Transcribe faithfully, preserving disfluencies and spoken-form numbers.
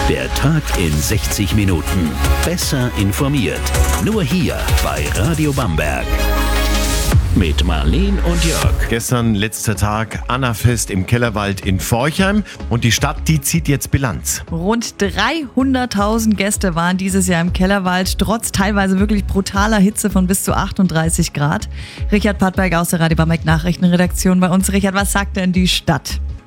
Der Tag in sechzig Minuten. Besser informiert. Nur hier bei Radio Bamberg. Mit Marleen und Jörg. Gestern letzter Tag Annafest im Kellerwald in Forchheim und die Stadt, die zieht jetzt Bilanz. Rund dreihunderttausend Gäste waren dieses Jahr im Kellerwald, trotz teilweise wirklich brutaler Hitze von bis zu achtunddreißig Grad. Richard Pattberg aus der Radio Bamberg Nachrichtenredaktion bei uns. Richard, was sagt denn die Stadt?